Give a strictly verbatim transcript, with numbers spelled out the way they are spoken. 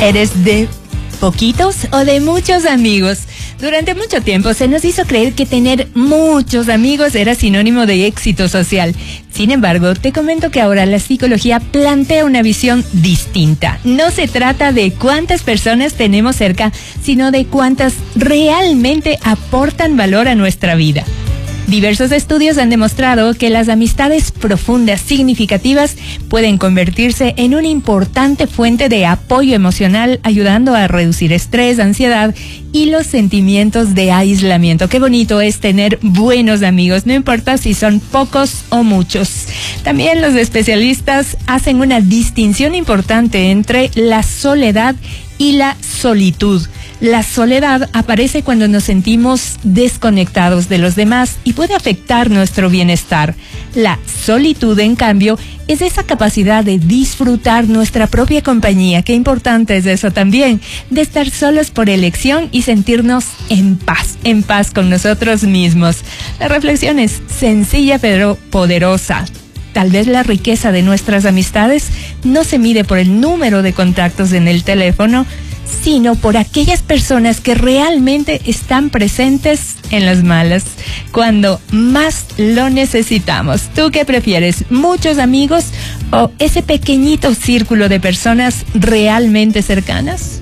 ¿Eres de poquitos o de muchos amigos? Durante mucho tiempo se nos hizo creer que tener muchos amigos era sinónimo de éxito social. Sin embargo, te comento que ahora la psicología plantea una visión distinta. No se trata de cuántas personas tenemos cerca, sino de cuántas realmente aportan valor a nuestra vida. Diversos estudios han demostrado que las amistades profundas, significativas, pueden convertirse en una importante fuente de apoyo emocional, ayudando a reducir estrés, ansiedad y los sentimientos de aislamiento. Qué bonito es tener buenos amigos, no importa si son pocos o muchos. También los especialistas hacen una distinción importante entre la soledad y la solitud. La soledad aparece cuando nos sentimos desconectados de los demás y puede afectar nuestro bienestar. La solitud, en cambio, es esa capacidad de disfrutar nuestra propia compañía. Qué importante es eso también, de estar solos por elección y sentirnos en paz, en paz con nosotros mismos. La reflexión es sencilla pero poderosa. Tal vez la riqueza de nuestras amistades no se mide por el número de contactos en el teléfono, sino por aquellas personas que realmente están presentes en las malas, cuando más lo necesitamos. ¿Tú qué prefieres? ¿Muchos amigos o ese pequeñito círculo de personas realmente cercanas?